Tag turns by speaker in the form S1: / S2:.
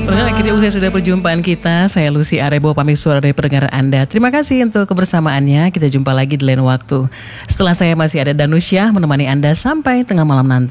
S1: Akhirnya usai sudah perjumpaan kita. Saya Lucy Arebo pamit suara dari pendengar Anda. Terima kasih untuk kebersamaannya. Kita jumpa lagi di lain waktu. Setelah saya masih ada Danusyah menemani Anda sampai tengah malam nanti.